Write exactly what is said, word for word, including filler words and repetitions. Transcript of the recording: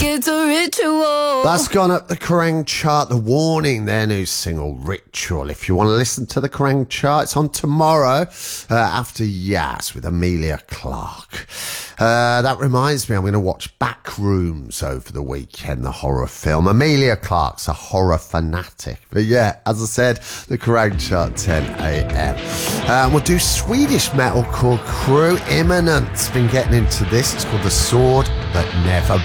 it's a ritual. That's gone up the Kerrang chart. The Warning, their new single, Ritual. If you want to listen to the Kerrang chart, it's on tomorrow uh, after Yas with Amelia Clark. Uh, that reminds me, I'm going to watch Backrooms over the weekend, the horror film. Amelia Clark's a horror fanatic. But yeah, as I said, the Kerrang chart, ten a.m. Uh, we'll do Swedish metalcore crew Imminent. Been getting into this. It's called The Sword That Never